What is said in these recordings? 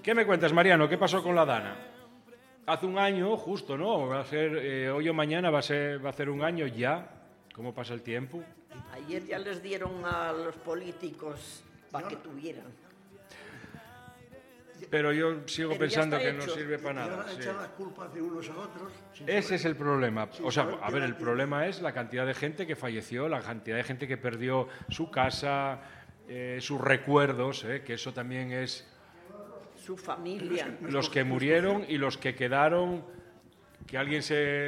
¿Qué me cuentas, Mariano? ¿Qué pasó con la Dana? Hace un año, justo, ¿no? Va a ser, hoy o mañana va a hacer un año ya. ¿Cómo pasa el tiempo? Ayer ya les dieron a los políticos para que tuvieran. Pero yo sigo pensando que no hecho. sirve para nada. Y ahora echan las culpas de unos a otros. Ese es el problema. O sea, a ver, el problema es la cantidad de gente que falleció, la cantidad de gente que perdió su casa, sus recuerdos, que eso también es... Su familia. Los que murieron y los que quedaron, que alguien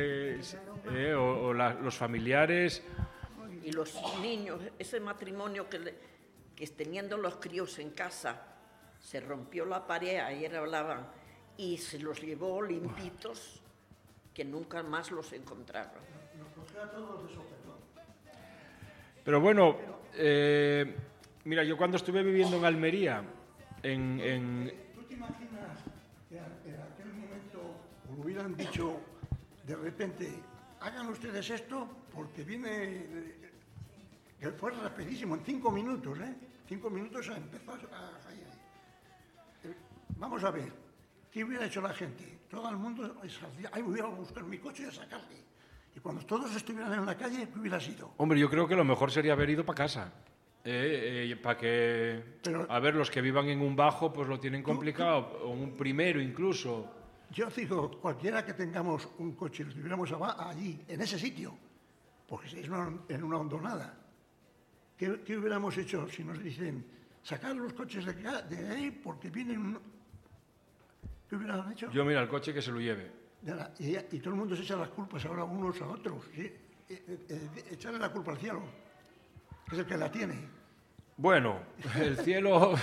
los familiares... Y los niños, ese matrimonio que teniendo los críos en casa, se rompió la pared, ayer hablaban, y se los llevó limpitos, que nunca más los encontraron. Nos cogió a todos de sopetón. Pero bueno, mira, yo cuando estuve viviendo en Almería, ¿Tú te imaginas que en aquel momento lo hubieran dicho de repente, hagan ustedes esto porque viene... que fue rapidísimo, en 5 minutos, 5 minutos empezó a fallar. Vamos a ver, ¿qué hubiera hecho la gente? Todo el mundo saldría, voy a buscar mi coche y a sacarle. Y cuando todos estuvieran en la calle, ¿qué hubiera sido? Hombre, yo creo que lo mejor sería haber ido para casa. Para que, a ver, los que vivan en un bajo, pues lo tienen complicado, o un primero incluso. Yo digo, cualquiera que tengamos un coche y lo estuviéramos allí, en ese sitio, porque es en una hondonada, ¿qué hubiéramos hecho si nos dicen sacar los coches de ahí porque vienen... ¿Qué hubieran hecho? Yo, mira, el coche que se lo lleve. Y todo el mundo se echa las culpas ahora unos a otros. Echarle la culpa al cielo, que es el que la tiene. Bueno, el cielo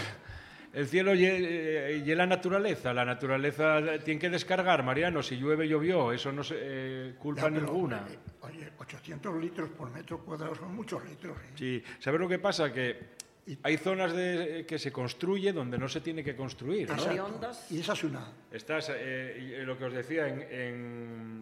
y la naturaleza. La naturaleza tiene que descargar, Mariano. Si llueve, llovió. Eso no es culpa ninguna. Oye, 800 litros por metro cuadrado son muchos litros. Sí, ¿sabes lo que pasa? Que hay zonas que se construye donde no se tiene que construir, ¿no? Y esa es una. Estás, lo que os decía, en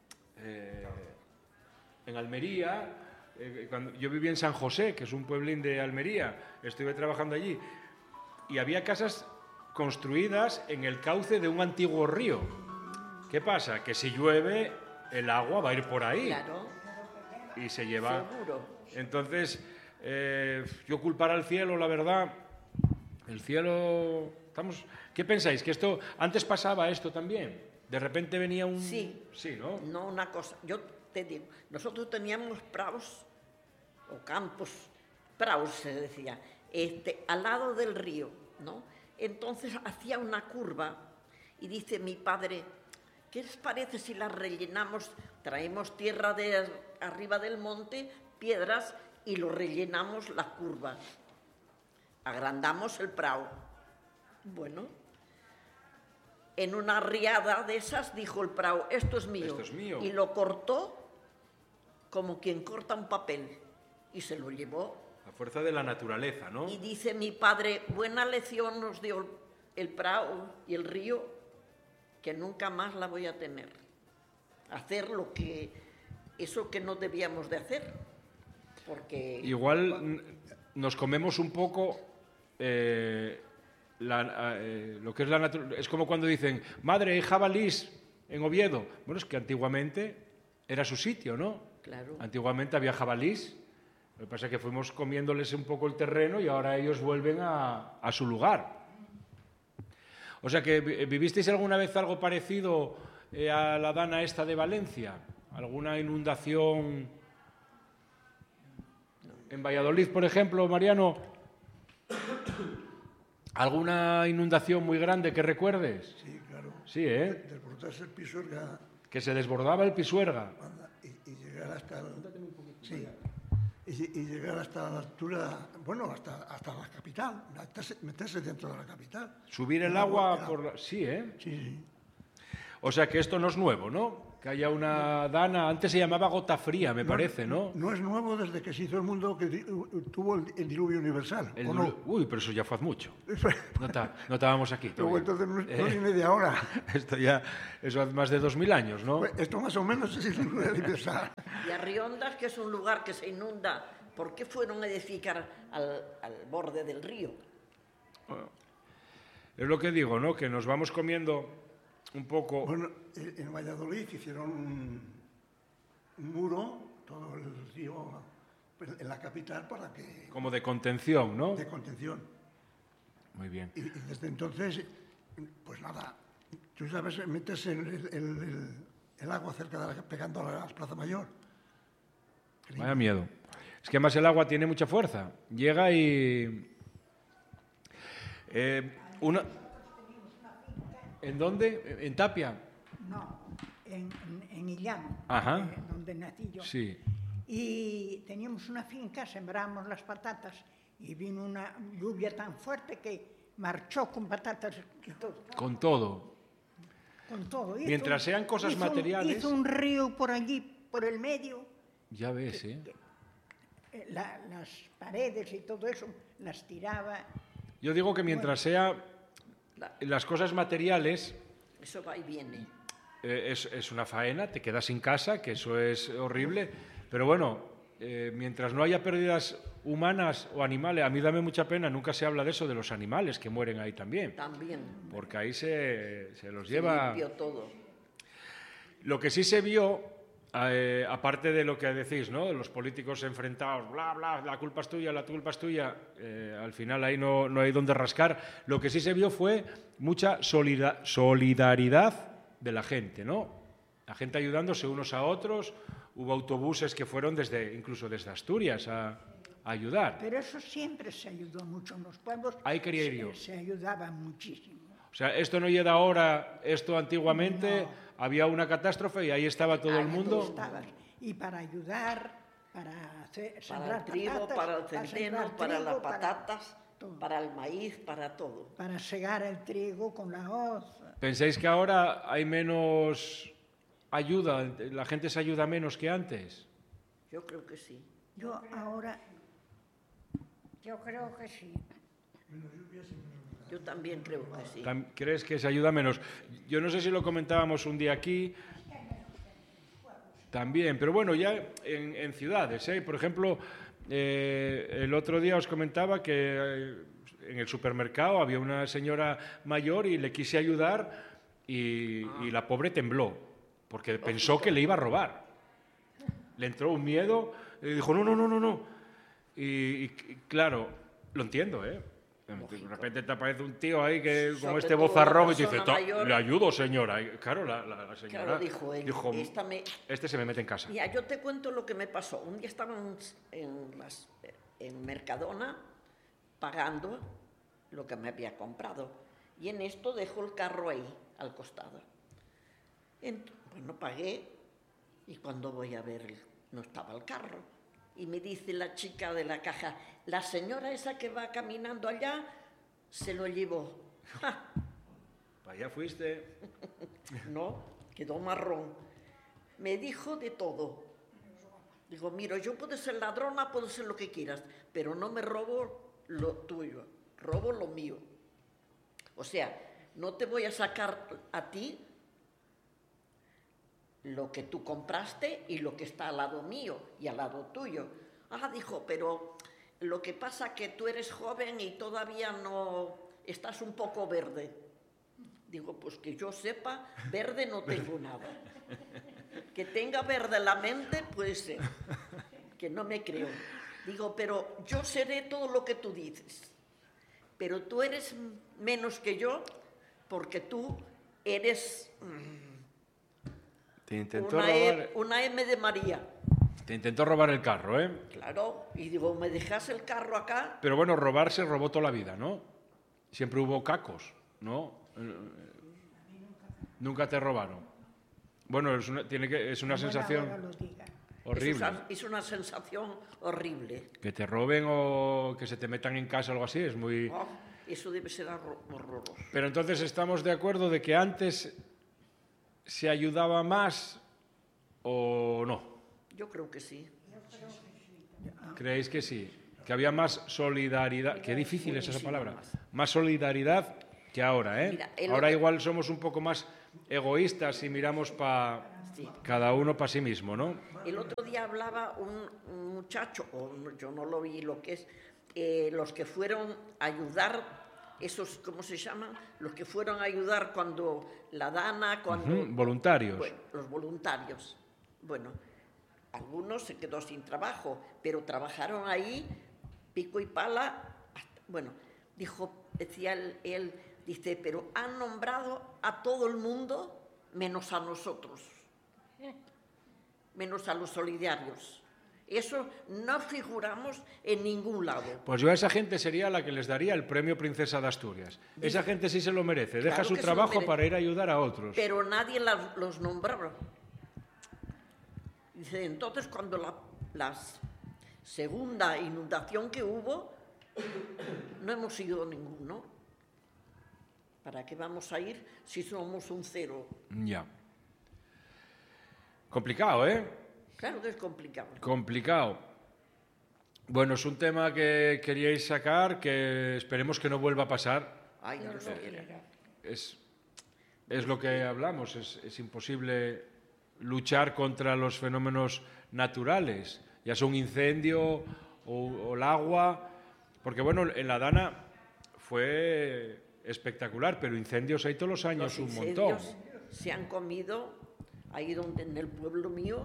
Almería, cuando yo vivía en San José, que es un pueblín de Almería, estuve trabajando allí, y había casas construidas en el cauce de un antiguo río. ¿Qué pasa? Que si llueve, el agua va a ir por ahí. Claro. Y se lleva... Seguro. Entonces... yo culpar al cielo, la verdad, el cielo... ¿Qué pensáis? ¿Que esto antes pasaba esto también? ¿De repente venía un...? Sí. Sí, ¿no? No, una cosa, yo te digo, nosotros teníamos praos o campos, praos se decía, al lado del río, ¿no? Entonces hacía una curva y dice mi padre, ¿qué les parece si la rellenamos? Traemos tierra de arriba del monte, piedras, y lo rellenamos la curva. Agrandamos el prao. Bueno, en una riada de esas dijo el prao, esto es mío. Esto es mío. Y lo cortó como quien corta un papel y se lo llevó. La fuerza de la naturaleza, ¿no? Y dice mi padre, buena lección nos dio el prao y el río, que nunca más la voy a tener. Hacer eso que no debíamos de hacer. Porque igual nos comemos un poco lo que es la naturaleza. Es como cuando dicen, madre, hay jabalís en Oviedo. Bueno, es que antiguamente era su sitio, ¿no? Claro. Antiguamente había jabalís. Lo que pasa es que fuimos comiéndoles un poco el terreno y ahora ellos vuelven a su lugar. O sea que, ¿vivisteis alguna vez algo parecido a la Dana esta de Valencia? ¿Alguna inundación...? En Valladolid, por ejemplo, Mariano, ¿alguna inundación muy grande que recuerdes? Sí, claro. Sí, ¿eh? Desbordarse el Pisuerga. Que se desbordaba el Pisuerga. Y llegar hasta el... Sí. Y llegar hasta la altura, bueno, hasta la capital, meterse dentro de la capital. Subir el agua por la... Sí, ¿eh? Sí, sí. O sea que esto no es nuevo, ¿no? Que haya una Dana, antes se llamaba gota fría, me parece, ¿no? No es nuevo desde que se hizo el mundo, que tuvo el diluvio universal. ¿O no? Uy, pero eso ya fue hace mucho. No estábamos aquí. Pero entonces no viene de ahora. Eso hace más de 2000 años, ¿no? Pues esto más o menos es el diluvio universal. Y a Riondas, que es un lugar que se inunda, ¿por qué fueron a edificar al borde del río? Es lo que digo, ¿no? Que nos vamos comiendo un poco... Bueno, en Valladolid hicieron un muro, todo el río, en la capital para que... Como de contención, ¿no? De contención. Muy bien. Y desde entonces, pues nada, tú sabes, metes el agua cerca de pegando a la Plaza Mayor. Vaya miedo. Es que además el agua tiene mucha fuerza. Llega y... ¿En dónde? ¿En Tapia? No, en Illano, Ajá. Donde nací yo. Sí. Y teníamos una finca, sembrábamos las patatas y vino una lluvia tan fuerte que marchó con patatas y todo. Con todo. Con todo. Mientras sean cosas materiales... Hizo un río por allí, por el medio. Ya ves, ¿eh? Las paredes y todo eso las tiraba. Yo digo que mientras sea las cosas materiales... Eso va y viene. Es una faena, te quedas sin casa, que eso es horrible. Pero bueno, mientras no haya pérdidas humanas o animales, a mí dame mucha pena, nunca se habla de eso, de los animales que mueren ahí también. También. Porque ahí se los Se lleva... limpió todo. Lo que sí se vio, aparte de lo que decís, ¿no? Los políticos enfrentados, bla, bla, la culpa es tuya, la culpa es tuya, al final ahí no hay donde rascar. Lo que sí se vio fue mucha solidaridad de la gente, ¿no? La gente ayudándose unos a otros. Hubo autobuses que fueron incluso desde Asturias a ayudar. Pero eso siempre se ayudó mucho en los pueblos. Ahí quería ir yo. Se ayudaba muchísimo. O sea, esto no llega ahora, esto antiguamente había una catástrofe y ahí estaba todo el mundo. Y para ayudar, para para el trigo, patatas, para el centeno, para las patatas, todo. para el maíz, para todo. Para segar el trigo con la hoz. ¿Pensáis que ahora hay menos ayuda, la gente se ayuda menos que antes? Yo creo que sí. Yo creo que sí. Yo también creo que sí. ¿Crees que se ayuda menos? Yo no sé si lo comentábamos un día aquí, también, pero bueno, ya en ciudades, ¿eh? Por ejemplo, el otro día os comentaba que en el supermercado había una señora mayor y le quise ayudar y la pobre tembló, porque pensó que le iba a robar. Le entró un miedo y dijo, no. Y claro, lo entiendo, ¿eh? De repente te aparece un tío ahí que con este vozarrón y te dice, le ayudo, señora. Y claro, la señora dijo, este se me mete en casa. Mira, yo te cuento lo que me pasó. Un día estaban en Mercadona pagando lo que me había comprado. Y en esto dejo el carro ahí, al costado. Bueno, pagué y cuando voy a ver, no estaba el carro. Y me dice la chica de la caja, la señora esa que va caminando allá se lo llevó. ¡Ja! ¿Para allá fuiste? No, quedó marrón. Me dijo de todo. Digo, mira, yo puedo ser ladrona, puedo ser lo que quieras, pero no me robo lo tuyo, robo lo mío. O sea, no te voy a sacar a ti lo que tú compraste y lo que está al lado mío y al lado tuyo. Dijo, pero lo que pasa es que tú eres joven y todavía no estás un poco verde. Digo, pues que yo sepa, verde no tengo nada. Que tenga verde la mente, puede ser, que no me creo. Digo, pero yo seré todo lo que tú dices, pero tú eres menos que yo porque tú eres... Te intentó una M de María. Te intentó robar el carro, ¿eh? Claro, y digo, ¿me dejas el carro acá? Pero bueno, robar se robó toda la vida, ¿no? Siempre hubo cacos, ¿no? Nunca te robaron. Bueno, es una sensación horrible. Es una sensación horrible. Que te roben o que se te metan en casa o algo así es muy... Eso debe ser horroroso. Pero entonces estamos de acuerdo de que antes se ayudaba más o no. Yo creo que sí. ¿Creéis que sí? Que había más solidaridad. Qué difícil es esa palabra. Más solidaridad que ahora, ¿eh? Mira, ahora igual somos un poco más egoístas y miramos cada uno para sí mismo, ¿no? El otro día hablaba un muchacho, yo no lo vi lo que es, los que fueron a ayudar esos, ¿cómo se llaman? Los que fueron a ayudar cuando la Dana, cuando... Voluntarios. Bueno, los voluntarios. Bueno, algunos se quedó sin trabajo, pero trabajaron ahí, pico y pala. Bueno, decía él, dice, pero han nombrado a todo el mundo menos a nosotros, menos a los solidarios. Eso no figuramos en ningún lado. Pues yo a esa gente sería la que les daría el premio Princesa de Asturias. Esa gente sí se lo merece, deja su trabajo para ir a ayudar a otros. Pero nadie los nombraba. Dice, entonces cuando la segunda inundación que hubo, no hemos ido ninguno. ¿Para qué vamos a ir si somos un cero? Ya. Complicado, ¿eh? Claro que es complicado. Complicado. Bueno, es un tema que queríais sacar, que esperemos que no vuelva a pasar. Ay, Dios quiera. Es lo que hablamos, es imposible luchar contra los fenómenos naturales, ya sea un incendio o el agua, porque bueno, en la Dana fue espectacular, pero incendios hay todos los años un montón. Los incendios se han comido ahí donde en el pueblo mío,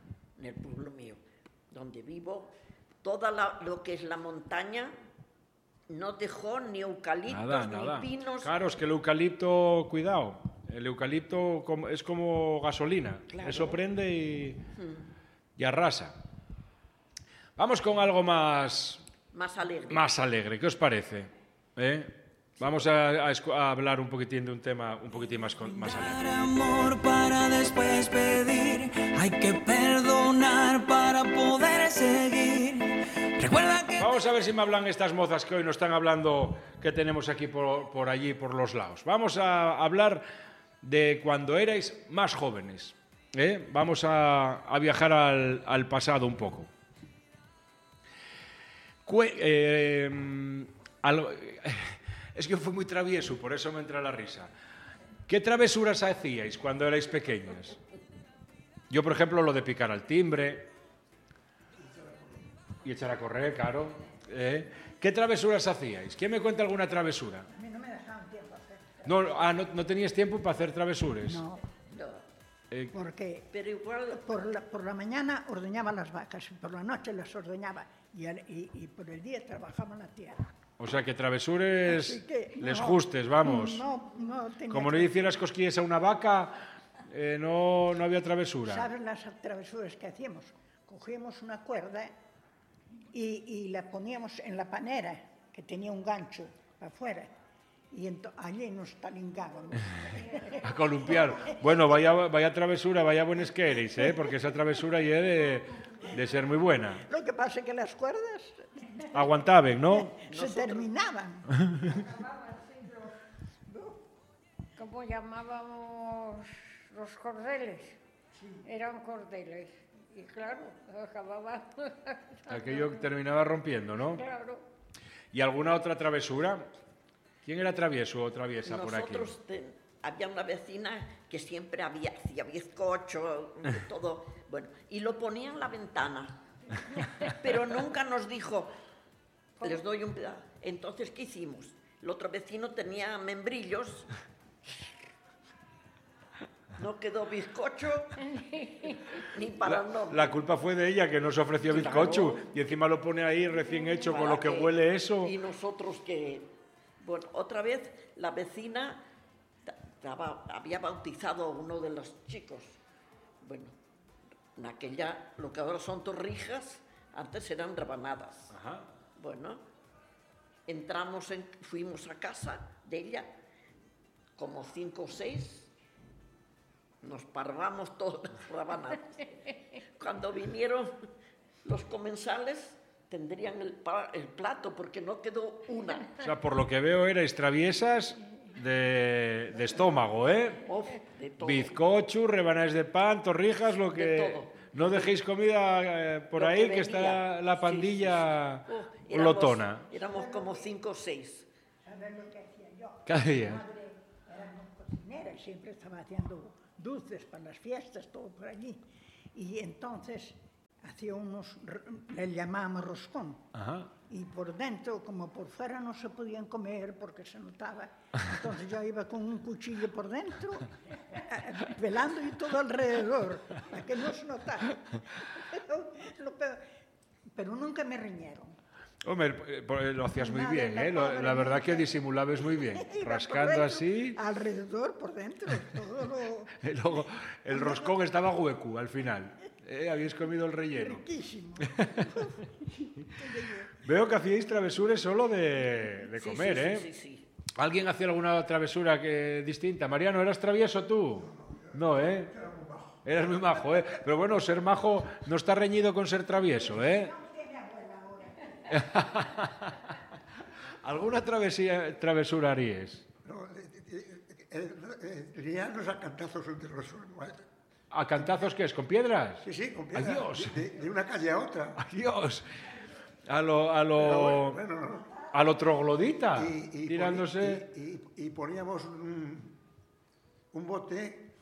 donde vivo, toda lo que es la montaña no dejó ni eucaliptos ni pinos. Claro, es que el eucalipto, cuidado, el eucalipto es como gasolina, claro. Eso prende y arrasa. Vamos con algo más alegre. Más alegre, ¿qué os parece? Vamos a hablar un poquitín de un tema un poquitín más alegre. Amor para después pedir, hay que perdonar para poder seguir. Recuerda que... Vamos a ver si me hablan estas mozas que hoy nos están hablando, que tenemos aquí por allí, por los lados. Vamos a hablar de cuando erais más jóvenes. Vamos a viajar al pasado un poco. Es que yo fui muy travieso, por eso me entra la risa. ¿Qué travesuras hacíais cuando erais pequeñas? Yo, por ejemplo, lo de picar al timbre y echar a correr, claro. ¿Qué travesuras hacíais? ¿Quién me cuenta alguna travesura? A mí no me dejaban tiempo a hacer. ¿No tenías tiempo para hacer travesuras? No, porque pero igual... por la mañana ordeñaba las vacas, por la noche las ordeñaba y por el día trabajaba en la tierra. O sea, que travesures les no, justes, vamos. No tenía. Como no hicieras cosquillas a una vaca, no había travesura. ¿Sabes las travesuras que hacíamos? Cogíamos una cuerda y la poníamos en la panera, que tenía un gancho para afuera, y allí nos talingábamos. A columpiar. Bueno, vaya travesura, vaya buenas que eres, porque esa travesura ya de ser muy buena. Lo que pasa es que las cuerdas aguantaban, ¿no? se terminaban. ¿Cómo llamábamos los cordeles? Eran cordeles. Y claro, acababan. Aquello terminaba rompiendo, ¿no? Claro. ¿Y alguna otra travesura? ¿Quién era travieso o traviesa por aquí? Nosotros había una vecina que siempre hacía bizcocho, todo, bueno, y lo ponía en la ventana, pero nunca nos dijo, les doy un pedazo. Entonces, ¿qué hicimos? El otro vecino tenía membrillos, no quedó bizcocho ni para el nombre. La culpa fue de ella, que nos ofreció bizcocho, Claro. y encima lo pone ahí recién hecho con lo que huele eso. Y nosotros que... Bueno, otra vez la vecina había bautizado a uno de los chicos. Bueno, en aquella, lo que ahora son torrijas, antes eran rebanadas. Ajá. Bueno, fuimos a casa de ella, como 5 o 6, nos parvamos todas las rebanadas. Cuando vinieron los comensales, tendrían el plato, porque no quedó una. O sea, por lo que veo, erais traviesas de estómago, De todo. Bizcocho, rebanadas de pan, torrijas, lo que... De todo. No dejéis comida por Lo ahí, que que está venía. la pandilla Sí. lotona. Éramos como 5 o 6. ¿Sabes lo que hacía yo? Cada día. Mi madre era muy cocinera y siempre estaba haciendo dulces para las fiestas, todo por allí. Y entonces hacía unos, le llamábamos roscón. Ajá. Y por dentro, como por fuera no se podían comer porque se notaba, entonces yo iba con un cuchillo por dentro, pelando y todo alrededor, para que no se notara. Pero nunca me riñeron. Hombre, lo hacías muy Madre, bien, la ¿eh? pobre La verdad mujer. que disimulabas muy bien, Iba por rascando dentro, así. Alrededor, por dentro, todo lo Y luego el roscón estaba hueco al final. Habíais comido el relleno. riquísimo. Veo que hacíais travesuras solo de Sí, comer, sí, ¿eh? Sí, sí, sí. ¿Alguien hacía alguna travesura distinta? Mariano, ¿eras travieso tú? No, ¿eh? Eras muy majo, ¿eh? Pero bueno, ser majo no está reñido con ser travieso, ¿eh? ¿Alguna travesura harías? No, liarnos a cantazos entre los ¿A cantazos qué es? ¿Con piedras? Sí, sí, con piedras. Adiós. De una calle a otra. Adiós. A Pero bueno, no. lo troglodita, Y tirándose... y poníamos un bote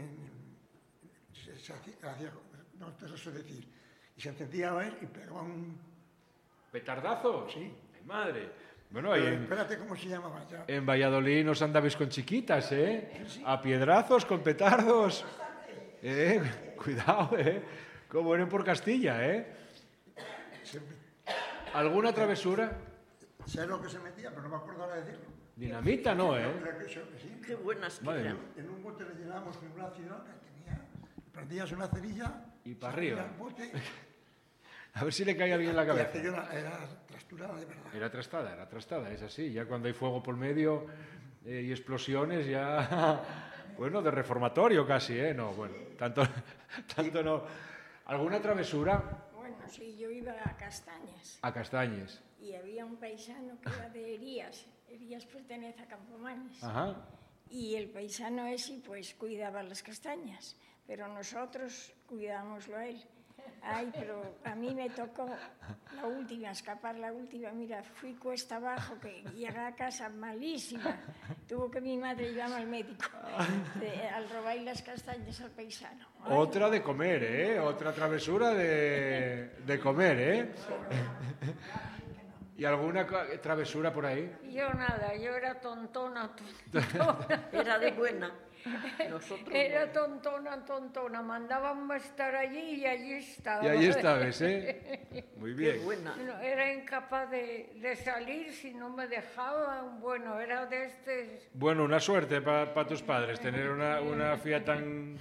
se hacía, no te lo sé decir, y se encendía a ver y pegaba un... ¿Petardazos? Sí. Ay, madre. Bueno, ahí Espérate, ¿cómo se llamaba ya? en Valladolid nos andabais con chiquitas, ¿eh? A piedrazos, con petardos. Cuidado, ¿eh? Como eran por Castilla, ¿eh? ¿Alguna travesura? Sé lo que se metía, pero no me acuerdo ahora de decirlo. Dinamita, no, ¿eh? Creo que sí. Qué buenas que Madre eran. mía. En un bote le llenábamos con una ciudad que tenía, prendías una cerilla Y para salía arriba. el bote, A ver si le cae a alguien en la y cabeza. aquello era trasturada de verdad. Era trastada, es así. Ya cuando hay fuego por medio y explosiones, ya... Bueno, de reformatorio casi, ¿eh? No, bueno, tanto no. ¿Alguna travesura? Bueno, sí, yo iba a Castañas A Castañes. y había un paisano que era de Herías. Herías pertenece a Campomanes. Ajá. Y el paisano ese pues cuidaba las castañas, pero nosotros cuidábamoslo a él. Ay, pero a mí me tocó la última, escapar la última. Mira, fui cuesta abajo, que llegué a casa malísima. Tuvo que mi madre llevarme al médico al robar las castañas al paisano. Ay, Otra de comer, ¿eh? Otra travesura de comer, ¿eh? ¿Y alguna travesura por ahí? yo nada, yo era tontona. Era de buena. Nosotros Era tontona. Mandaban a estar allí y allí estaba. Y ahí estabas, ¿eh? Muy qué bien. buena. No, era incapaz de salir si no me dejaban. Bueno, era de este... Bueno, una suerte para tus padres tener una fía tan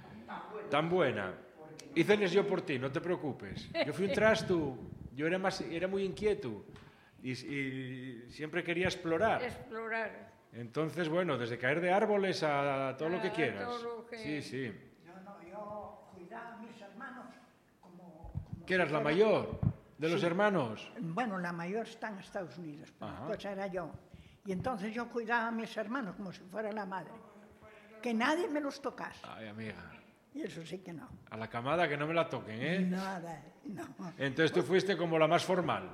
buena. Hiceles yo por ti, no te preocupes. Yo fui un trasto, yo era muy inquieto y siempre quería explorar. explorar. Entonces, bueno, desde caer de árboles a todo lo que A quieras. todo lo que- Sí, sí. Yo cuidaba a mis hermanos como ¿Qué eras la mayor de los hermanos? Bueno, la mayor está en Estados Unidos, pero Ajá. pues era yo. Y entonces yo cuidaba a mis hermanos como si fuera la madre. Que nadie me los tocase. Ay, amiga. Y eso sí que no. A la camada que no me la toquen, ¿eh? Nada, no. Entonces tú fuiste como la más formal.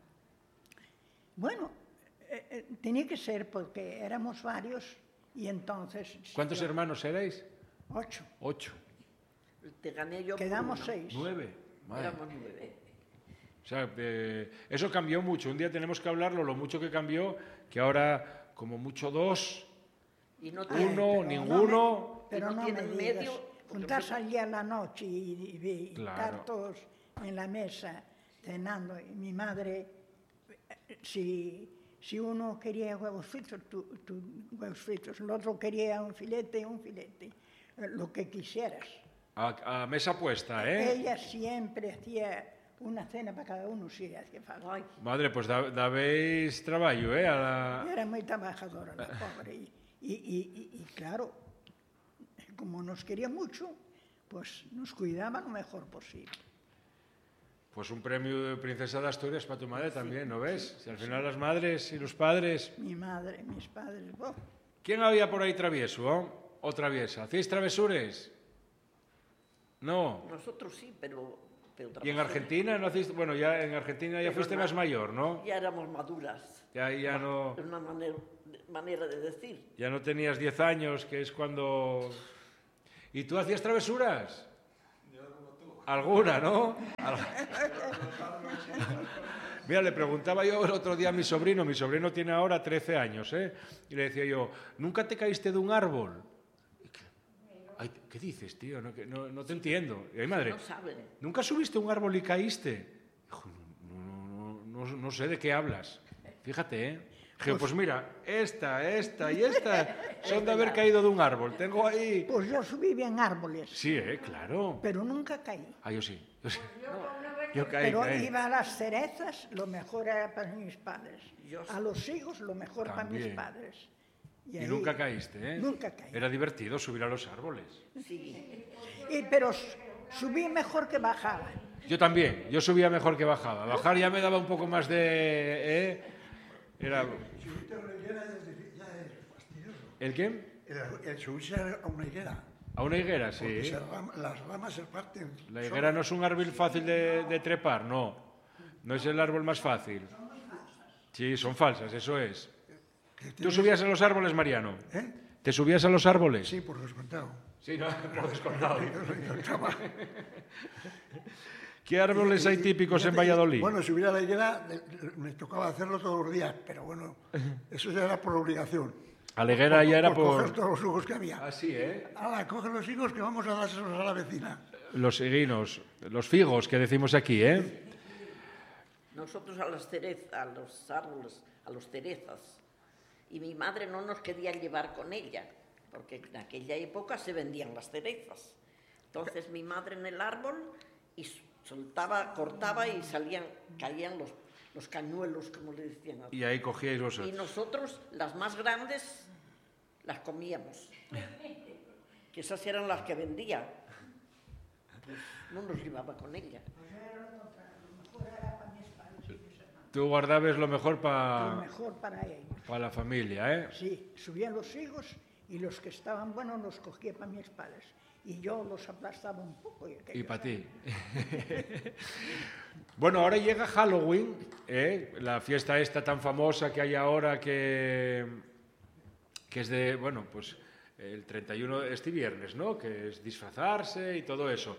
Bueno, tenía que ser porque éramos varios y entonces... ¿Cuántos hermanos erais? 8. 8. Te gané yo. por Quedamos una. 6. 9. Madre. Éramos 9. O sea, eso cambió mucho. Un día tenemos que hablarlo, lo mucho que cambió, que ahora como mucho 2, Y no Uno, tiene- ninguno. Pero Y no no me tienen digas, medio, porque juntarse allí a la noche y Claro. estar todos en la mesa cenando. Y mi madre, si uno quería huevos fritos, huevos fritos, el otro quería un filete, lo que quisieras. A mesa puesta, ¿eh? Ella siempre hacía una cena para cada uno, si hacía falta. Ay, Madre, pues dabéis trabajo, ¿eh? Era muy trabajadora la pobre. Y claro, como nos quería mucho, pues nos cuidaba lo mejor posible. Pues un premio de Princesa de Asturias para tu madre también, ¿no ves? Si al final las madres y los padres... Mi madre, mis padres, ¿Quién había por ahí travieso, o traviesa? ¿Hacéis travesures? No. nosotros sí, pero ¿Y en Argentina no hacéis...? Bueno, ya en Argentina ya Pero fuiste no. más mayor, ¿no? ya éramos maduras. Ya no... Es una manera de decir. Ya no tenías 10 años, que es cuando... ¿Y tú hacías travesuras? Alguna, ¿no? Mira, le preguntaba yo el otro día a mi sobrino tiene ahora 13 años, ¿eh? Y le decía yo, ¿nunca te caíste de un árbol? Ay, ¿qué dices, tío? No te entiendo. Y ay, madre, No saben. ¿nunca subiste a un árbol y caíste? Dijo, no sé de qué hablas. Fíjate, ¿eh? Dijo, pues mira, esta y esta son de haber caído de un árbol. Tengo ahí... Pues yo subí bien árboles, Sí, claro. pero nunca caí. Ah, yo sí. Yo caí, Pero caí. iba a las cerezas, lo mejor era para mis padres. Yo sí. A los higos, lo mejor para mis También. padres. Y ahí- nunca caíste, ¿eh? Nunca caí. Era divertido subir a los árboles. Sí. Pero subí mejor que bajaba. Yo también, yo subía mejor que bajaba. Bajar ya me daba un poco más de... Era... Si usted a una higuera ya es fastidioso. ¿El qué? El subirse a una higuera. A una higuera, Porque sí. las ramas se parten. La higuera no es un árbol fácil de trepar, no. No es el árbol más fácil. Sí, son falsas, eso es. ¿Tú subías a los árboles, Mariano? ¿Eh? ¿Te subías a los árboles? Sí, por descontado. Sí, no, por descontado. Yo lo intentaba. ¿Qué árboles hay típicos en Fíjate, Valladolid? Bueno, subir a la higuera me tocaba hacerlo todos los días, pero bueno, eso ya era por obligación. A la higuera ya era coger por... todos los higos que había. Así, ¿eh? Ahora, coge los higos que vamos a dárselos a la vecina. Los higuinos, los figos que decimos aquí, ¿eh? Nosotros a las cerezas, a los árboles, a los cerezas. Y mi madre no nos quería llevar con ella, porque en aquella época se vendían las cerezas. Entonces mi madre en el árbol y soltaba, cortaba y caían los cañuelos, como le decían. Y ahí cogíais Y vosotros. nosotros, las más grandes, las comíamos. Que esas eran las que vendía. Pues no nos llevaba con ella. Tú guardabas lo mejor Lo para mejor para ellos. la familia, ¿eh? Sí, subían los higos y los que estaban buenos los cogía para mis padres. Y yo los aplastaba un poco. Y para ti. Bueno, ahora llega Halloween, la fiesta esta tan famosa que hay ahora que es de, bueno, pues el 31 este viernes, ¿no? Que es disfrazarse y todo eso.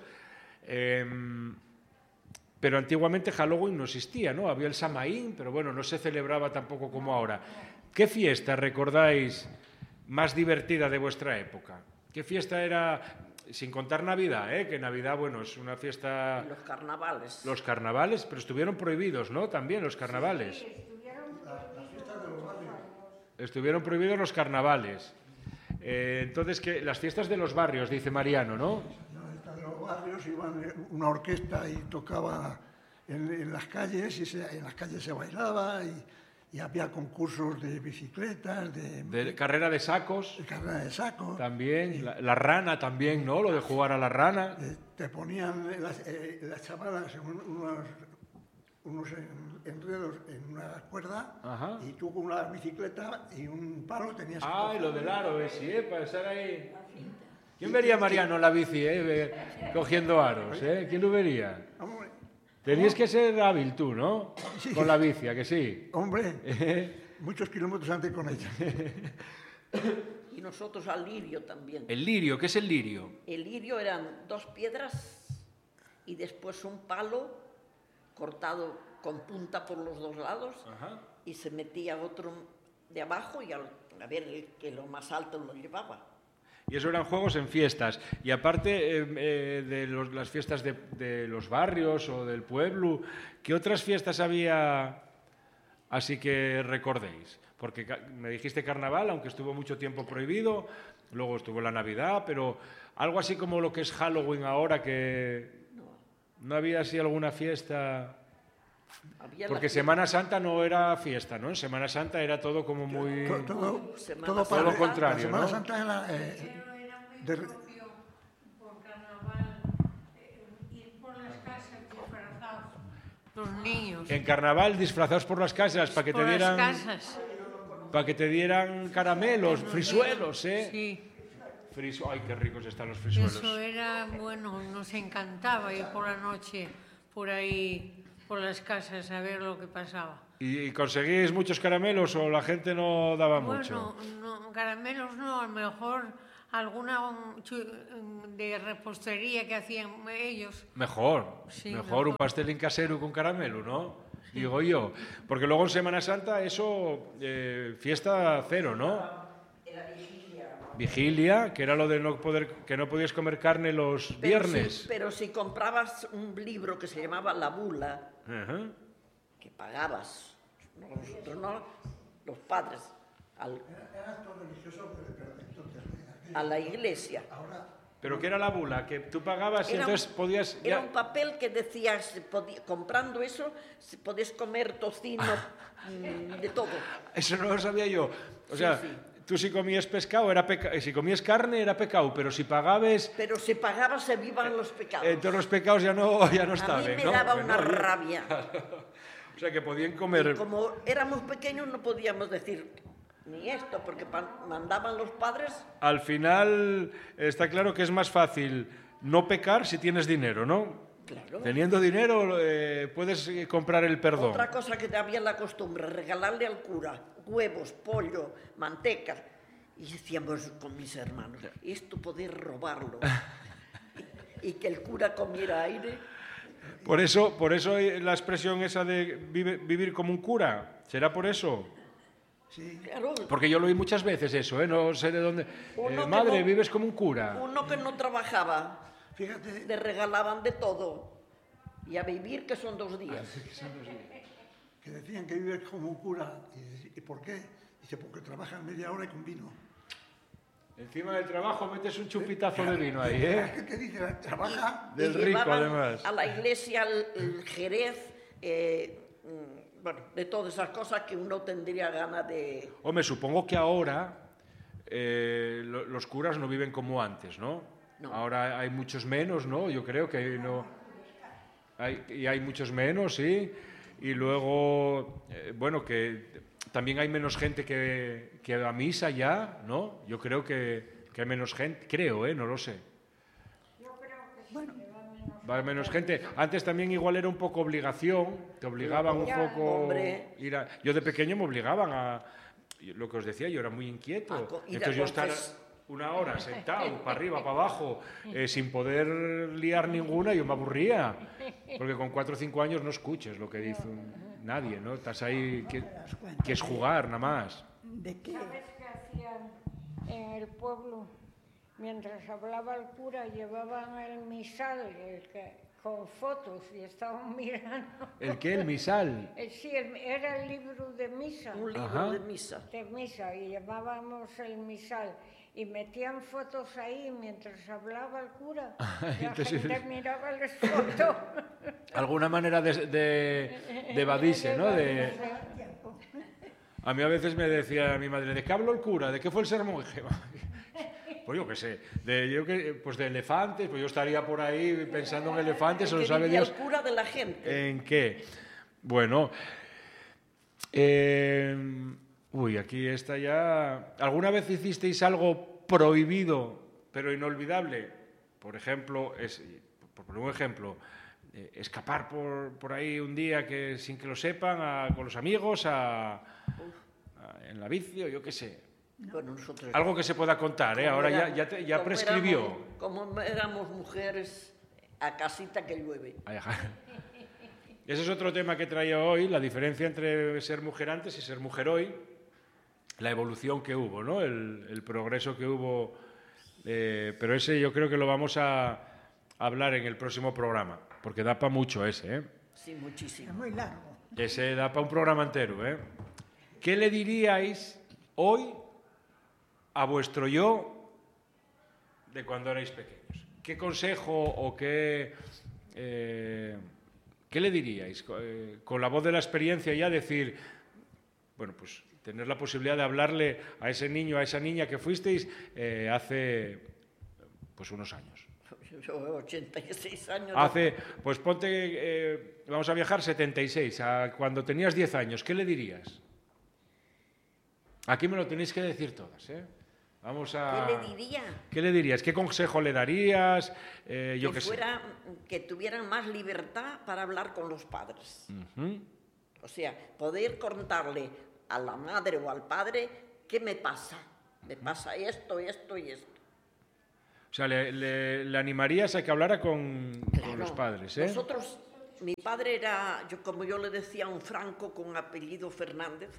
Pero antiguamente Halloween no existía, ¿no? Había el Samaín, pero bueno, no se celebraba tampoco como ahora. ¿Qué fiesta recordáis más divertida de vuestra época? ¿Qué fiesta era, sin contar Navidad, que Navidad, bueno, es una fiesta... Los carnavales. Los carnavales, pero estuvieron prohibidos, ¿no? También los carnavales. Estuvieron prohibidos los carnavales. Entonces, ¿qué? Las fiestas de los barrios, dice Mariano, ¿no? En los barrios iban una orquesta y tocaba en las calles, y en las calles se bailaba y había concursos de bicicletas, De carrera de sacos, de carrera de saco. también. La rana también, ¿no? Lo de jugar a la rana. Te ponían las chavalas unos enredos en una cuerda. Ajá. Y tú con una bicicleta y un palo tenías que Ah, y coger. lo del aro, sí, para estar ahí. ¿Quién vería a Mariano en la bici, cogiendo aros, ¿Quién lo vería? Hombre, Tenías que ser hábil tú, ¿no? Sí. Con la bici, ¿a que sí? hombre, muchos kilómetros antes con ella. Y nosotros al lirio también. El lirio, ¿qué es el lirio? El lirio eran 2 piedras y después un palo cortado con punta por los 2 lados. Ajá. Y se metía otro de abajo y a ver el que lo más alto lo llevaba. Y eso eran juegos en fiestas. Y aparte las fiestas de los barrios o del pueblo, ¿qué otras fiestas había así que recordéis? Porque me dijiste carnaval, aunque estuvo mucho tiempo prohibido, luego estuvo la Navidad, pero algo así como lo que es Halloween ahora, que no había así alguna fiesta... Había Porque Semana Santa no era fiesta, ¿no? En Semana Santa era todo como muy... Semana para Todo lo contrario, La Semana ¿no? Santa era... Era muy de- propio por carnaval ir por las casas disfrazados. Los niños. En carnaval disfrazados por las casas para que te por dieran... las casas. Para que te dieran caramelos, frisuelos, ¿eh? Sí. Ay, qué ricos están los frisuelos. Eso era, bueno, nos encantaba ir por la noche por ahí, por las casas, a ver lo que pasaba. ¿Y conseguís muchos caramelos o la gente no daba Bueno, mucho? no, caramelos no, a lo mejor alguna de repostería que hacían ellos. Mejor, Sí, mejor un pastelín casero con caramelo, ¿no? Digo yo. Porque luego en Semana Santa eso, fiesta cero, ¿no? Vigilia, que era lo de que no podías comer carne los viernes. Pero si comprabas un libro que se llamaba La Bula, Ajá. que pagabas, no, nosotros no, los padres, Era acto religioso, pero entonces... a la iglesia. Pero ¿qué era la bula? Que tú pagabas y Era entonces podías... Era un papel que decía, comprando eso, podías comer tocino, de todo. Eso no lo sabía yo. O sea, sí. tú si comías pescado, si comías carne era pecado, pero si pagabas... Pero si pagabas se vivan los pecados. Entonces los pecados ya no a estaban, mí me ¿no? daba Que una no, rabia. O sea, que podían comer... Y como éramos pequeños no podíamos decir ni esto, porque mandaban los padres. Al final está claro que es más fácil no pecar si tienes dinero, ¿no? Claro. Teniendo dinero puedes comprar el perdón. Otra cosa que había la costumbre, regalarle al cura huevos, pollo, manteca. Y decíamos con mis hermanos, esto poder robarlo. y que el cura comiera aire. Por eso la expresión esa de vivir como un cura, ¿será por eso? Sí. Claro, Porque yo lo oí muchas veces eso, no sé de dónde. Uno que Madre, no- vives como un cura. uno que no trabajaba, Fíjate, le regalaban de todo. Y a vivir que son 2 días. que decían que vives como un cura. ¿Y por qué? Dice, porque trabajan media hora y con vino. Encima del trabajo metes un chupitazo de vino ahí, ¿eh? ¿Qué dice? Trabaja. Del Y rico, llevaban además. a la iglesia el jerez, bueno, de todas esas cosas que uno tendría ganas de... Hombre, supongo que ahora los curas no viven como antes, ¿no? No. Ahora hay muchos menos, ¿no? Yo creo que no... Hay muchos menos, sí. Y luego, bueno, que también hay menos gente que va a misa ya, ¿no? Yo creo que hay menos gente, creo, no lo sé. Va menos gente. Antes también igual era un poco obligación, te obligaban un poco... hombre. Yo de pequeño me obligaban a... Lo que os decía, yo era muy inquieto. Ir a Entonces yo estar confes- una hora sentado, para arriba, para abajo, sin poder liar ninguna, yo me aburría. Porque con 4 o 5 años no escuches lo que dice nadie, ¿no? Estás ahí, que es jugar, nada más. ¿De qué? ¿Sabes qué hacían en el pueblo? Mientras hablaba el cura, llevaban el misal con fotos y estaban mirando. ¿El qué? ¿El misal? Sí, era el libro de misa. Un libro Ajá. de misa. De misa, y llevábamos el misal. Y metían fotos ahí mientras hablaba el cura. La entonces- gente miraba las fotos. Alguna manera de evadirse, ¿no? A mí a veces me decía mi madre, ¿de qué habló el cura? ¿De qué fue el sermón? Y dije, pues yo qué sé, pues de elefantes, pues yo estaría por ahí pensando en elefantes, o Que lo sabe vivía Dios. el cura de la gente. ¿En qué? Bueno, aquí está ya... ¿Alguna vez hicisteis algo prohibido, pero inolvidable? Por ejemplo, por poner un ejemplo, escapar por ahí un día sin que lo sepan, con los amigos, en la bici, o yo qué sé. Bueno, nosotros... Algo que se pueda contar, ¿eh? Ahora ya como prescribió. Como éramos mujeres, a casita que llueve. Ay, ajá. Ese es otro tema que traía hoy, la diferencia entre ser mujer antes y ser mujer hoy, la evolución que hubo, ¿no? El progreso que hubo, pero ese yo creo que lo vamos a hablar en el próximo programa, porque da para mucho ese, ¿eh? Sí, muchísimo. Es muy largo. Ese da para un programa entero, ¿eh? ¿Qué le diríais hoy a vuestro yo de cuando erais pequeños? ¿Qué consejo o qué le diríais? Con la voz de la experiencia ya decir, bueno, pues tener la posibilidad de hablarle a ese niño, a esa niña que fuisteis hace pues unos años. Yo 86 años. Pues ponte, vamos a viajar 76, a cuando tenías 10 años, ¿qué le dirías? Aquí me lo tenéis que decir todas, ¿eh? Vamos a... ¿Qué le diría? ¿Qué le dirías? ¿Qué consejo le darías? Yo qué sé. Que tuvieran más libertad para hablar con los padres. Ujú. O sea, poder contarle a la madre o al padre qué me pasa. Me pasa esto, esto y esto. sea, le animarías a que hablara con los padres, ¿eh? Nosotros, mi padre era, como yo le decía, un franco con apellido Fernández.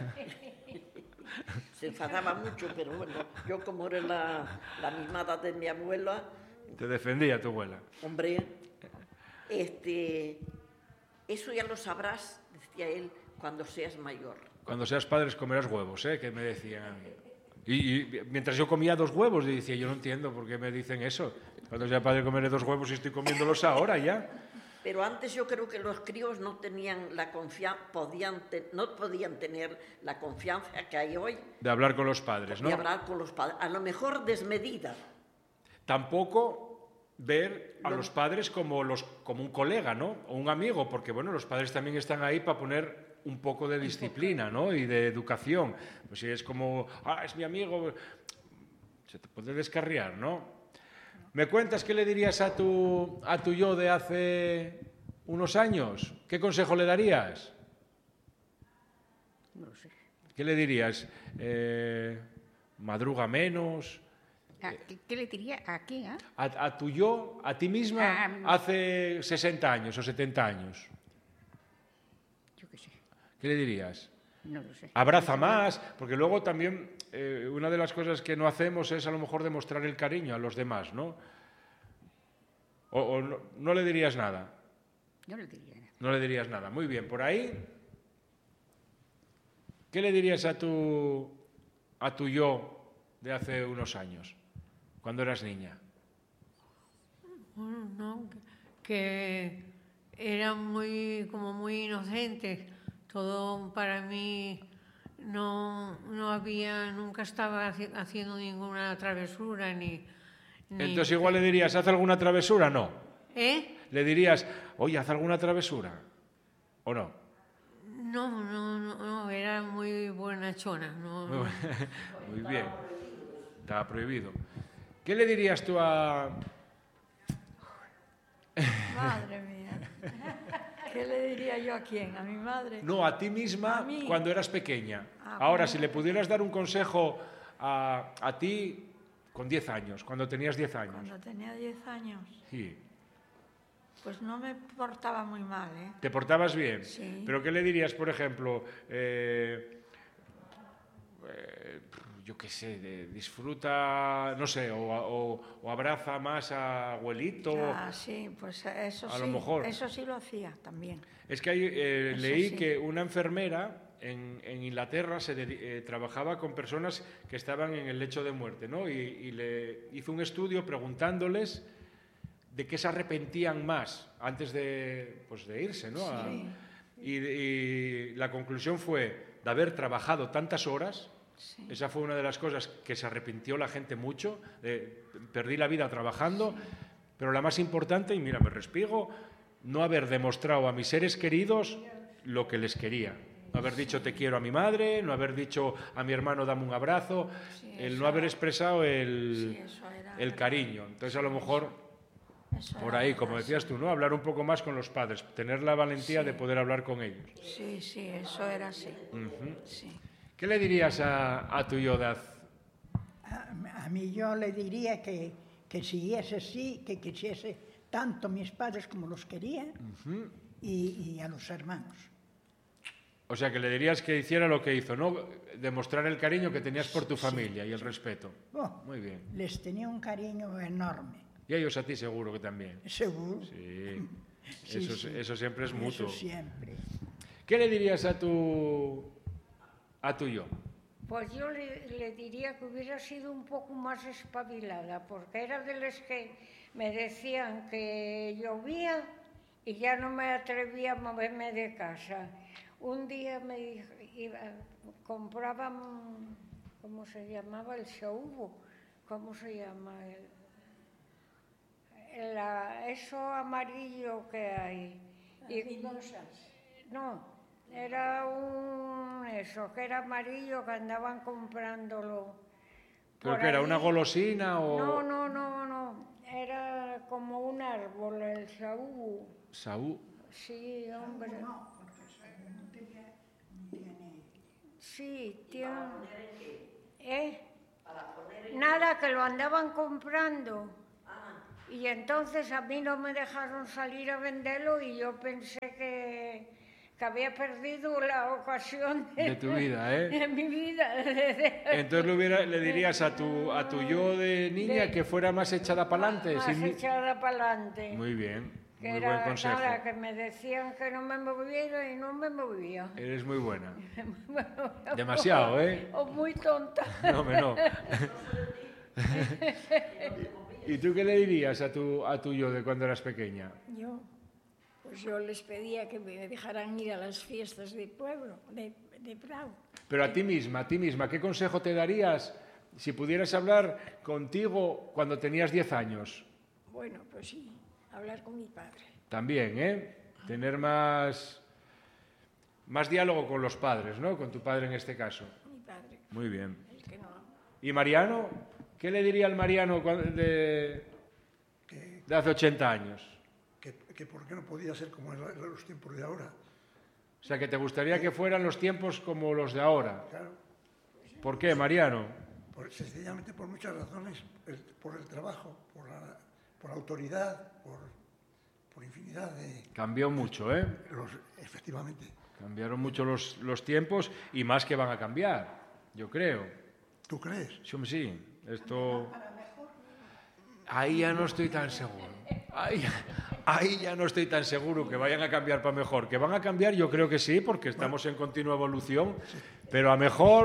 Se enfadaba mucho, pero bueno, yo como era la mimada de mi abuela... Te defendía tu abuela. Hombre, eso ya lo sabrás, decía él, cuando seas mayor. Cuando seas padres comerás huevos, ¿eh? Que me decían. Y mientras yo comía 2 huevos, y decía, yo no entiendo por qué me dicen eso. Cuando sea padre comeré 2 huevos y estoy comiéndolos ahora ya. Pero antes yo creo que los críos no tenían la confianza, no podían tener la confianza que hay hoy. De hablar con los padres, ¿no? De hablar con los padres, a lo mejor desmedida. Tampoco ver a los padres como un colega, ¿no? O un amigo, porque bueno, los padres también están ahí para poner un poco de disciplina, ¿no? Y de educación. Pues si es como, es mi amigo, se te puede descarriar, ¿no? ¿Me cuentas qué le dirías a tu yo de hace unos años? ¿Qué consejo le darías? No lo sé. ¿Qué le dirías? ¿Madruga menos? ¿Qué le diría a quién? A tu yo, a ti misma, hace 60 años o 70 años. Yo qué sé. ¿Qué le dirías? No lo sé. Abraza más, porque luego también una de las cosas que no hacemos es a lo mejor demostrar el cariño a los demás, ¿no? O no le dirías nada. No le diría nada. No le dirías nada. Muy bien, por ahí. ¿Qué le dirías a tu yo de hace unos años, cuando eras niña? Bueno, no, que era como muy inocente. Todo para mí nunca estaba haciendo ninguna travesura ni... Entonces igual le dirías, ¿haz alguna travesura? No. Le dirías, oye, ¿haz alguna travesura? ¿O no? No, era muy buenachona. No. Muy bien. Estaba prohibido. ¿Qué le dirías tú a... Madre mía. ¿Qué le diría yo a quién? ¿A mi madre? No, a ti misma ¿A mí? cuando eras pequeña. Ahora, si le pudieras dar un consejo a ti con 10 años, cuando tenías 10 años. Cuando tenía 10 años. Sí. Pues no me portaba muy mal, ¿eh? ¿Te portabas bien? Sí. ¿Pero qué le dirías, por ejemplo? Yo qué sé, disfruta, no sé, o abraza más a abuelito. Sí, pues eso a sí. Lo mejor. Eso sí lo hacía también. Es que leí sí. que una enfermera en Inglaterra trabajaba con personas que estaban en el lecho de muerte, ¿no? Y le hizo un estudio preguntándoles de qué se arrepentían más antes de irse, ¿no? Sí. Y la conclusión fue de haber trabajado tantas horas. Sí. Esa fue una de las cosas que se arrepintió la gente mucho. Perdí la vida trabajando, sí. Pero la más importante, y mira, me respiego, no haber demostrado a mis seres queridos lo que les quería. No haber dicho te quiero a mi madre, no haber dicho a mi hermano dame un abrazo, sí, el no haber expresado el cariño. Entonces a lo mejor por ahí, como decías tú, ¿no? Hablar un poco más con los padres, tener la valentía de poder hablar con ellos. Sí, eso era así. Sí. ¿Qué le dirías a tu yo de a mí yo le diría que siguiese así, que quisiese tanto mis padres como los quería y a los hermanos. O sea, que le dirías que hiciera lo que hizo, ¿no? Demostrar el cariño que tenías por tu familia y el respeto. Muy bien. Les tenía un cariño enorme. Y ellos a ti seguro que también. Seguro. Sí. Eso siempre es mutuo. Eso siempre. ¿Qué le dirías a tu yo? Pues yo le diría que hubiera sido un poco más espabilada, porque era de las que me decían que llovía y ya no me atrevía a moverme de casa. Un día compraban, ¿cómo se llamaba? El Xaubo. ¿Cómo se llama? Eso amarillo que hay. No, era eso, que era amarillo, que andaban comprándolo. ¿Pero qué era, una golosina o...? No, era como un árbol, el saúl. ¿Saúl? Sí, hombre. No, porque el saúl no tiene... Sí, tiene... Nada verdad que lo andaban comprando. Y entonces a mí no me dejaron salir a venderlo y yo pensé que había perdido la ocasión de tu vida, ¿eh? De mi vida. Entonces le dirías a tu yo de niña que fuera más echada para adelante. Más echada para adelante. Muy bien, que muy era, buen consejo. Nada, que me decían que no me moviera y no me movía. Eres muy buena. Demasiado, ¿eh? O muy tonta. No, no. ¿Y tú qué le dirías a tu yo de cuando eras pequeña? Pues yo les pedía que me dejaran ir a las fiestas de pueblo, de Prado. Pero a ti misma, ¿qué consejo te darías si pudieras hablar contigo cuando tenías 10 años? Bueno, pues sí, hablar con mi padre. También, ¿eh? Tener más diálogo con los padres, ¿no? Con tu padre en este caso. Mi padre. Muy bien. El que no ama. ¿Y Mariano? ¿Qué le diría al Mariano de hace 80 años? Que por qué no podía ser como en los tiempos de ahora. O sea, que te gustaría que fueran los tiempos como los de ahora. Claro. ¿Por qué, Mariano? Sencillamente por muchas razones. Por el trabajo, por autoridad, por infinidad de... Cambió mucho, ¿eh? Efectivamente. Cambiaron mucho los tiempos y más que van a cambiar, yo creo. ¿Tú crees? Sí. Esto... Ahí ya no estoy tan seguro. Ahí ya no estoy tan seguro que vayan a cambiar para mejor. Que van a cambiar, yo creo que sí, porque estamos en continua evolución, pero a mejor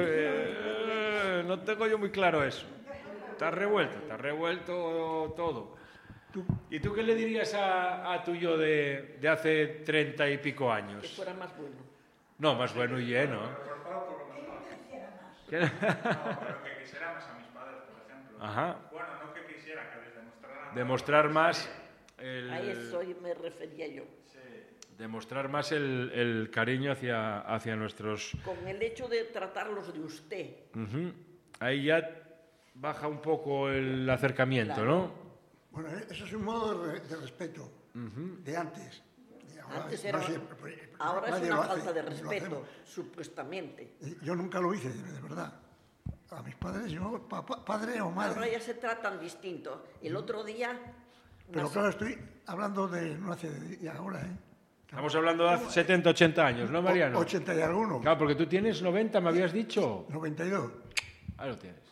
no tengo yo muy claro eso. Está revuelto todo. ¿Y tú qué le dirías a tu yo de hace 30 y pico años? Que fuera más bueno. No, más bueno y lleno. No, pero que quisiera más a mis padres, por ejemplo. Ajá. Bueno, no que quisiera, que les demostrara... Demostrar más... A eso me refería yo. Sí. Demostrar más el cariño hacia nuestros... Con el hecho de tratarlos de usted. Ahí ya baja un poco el acercamiento, claro. ¿No? Bueno, eso es un modo de respeto de antes. Antes era, ahora es una falta de respeto, supuestamente. Yo nunca lo hice, de verdad. A mis padres, yo, padre o madre. Ahora ya se tratan distinto. El otro día... Pero claro, estoy hablando no hace de ahora, ¿eh? Estamos hablando de hace 70, 80 años, ¿no, Mariano? 80 y alguno. Claro, porque tú tienes 90, me habías dicho. 92. Ahí lo tienes.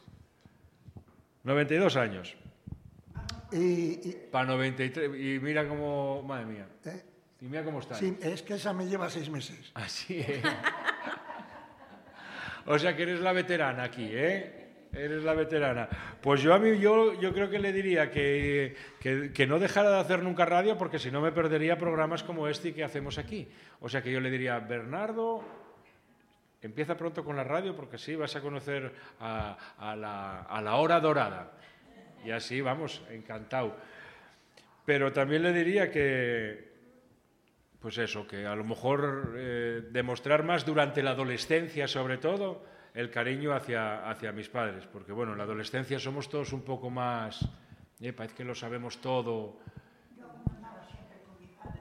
92 años. Para 93. Y mira cómo... Madre mía. Y mira cómo está. Sí, es que esa me lleva 6 meses. Así es. O sea que eres la veterana aquí, ¿eh? Eres la veterana. Pues yo creo que le diría que no dejara de hacer nunca radio, porque si no me perdería programas como este que hacemos aquí. O sea que yo le diría, Bernardo, empieza pronto con la radio, porque así vas a conocer a la hora dorada. Y así, vamos, encantado. Pero también le diría que, pues eso, que a lo mejor demostrar más durante la adolescencia, sobre todo, el cariño hacia mis padres, porque bueno, en la adolescencia somos todos un poco más, parece que lo sabemos todo. Yo andaba siempre con mi padre,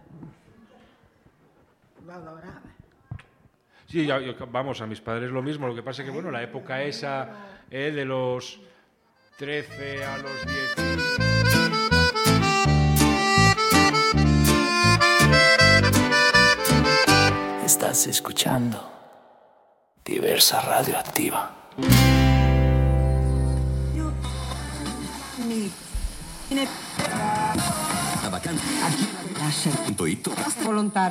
lo adoraba. Sí, vamos, a mis padres lo mismo, lo que pasa es que bueno, la época esa de los 13 a los 10. Estás escuchando Diversa Radioactiva. Volontario.